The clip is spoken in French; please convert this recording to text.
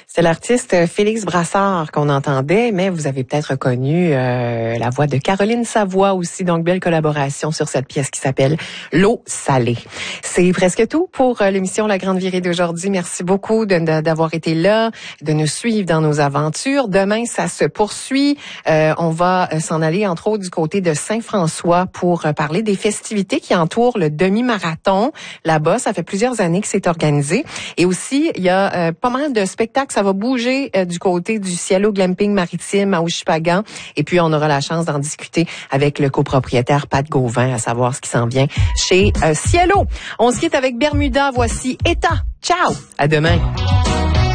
C'est l'artiste Félix Brassard qu'on entendait, mais vous avez peut-être reconnu la voix de Caroline Savoie aussi, donc belle collaboration sur cette pièce qui s'appelle L'eau salée. C'est presque tout pour l'émission La Grande Virée d'aujourd'hui. Merci beaucoup d'avoir été là, de nous suivre dans nos aventures. Demain, ça se poursuit. On va s'en aller entre autres du côté de Saint-François pour parler des festivités qui entourent le demi-marathon. Là-bas, ça fait plusieurs années que c'est organisé. Et aussi, il y a pas mal de spectacles. Ça va bouger du côté du Cielo Glamping Maritime à Ouchipagan. Et puis, on aura la chance d'en discuter avec le copropriétaire Pat Gauvin, à savoir ce qui s'en vient chez Cielo. On se quitte avec Bermuda. Voici État. Ciao! À demain.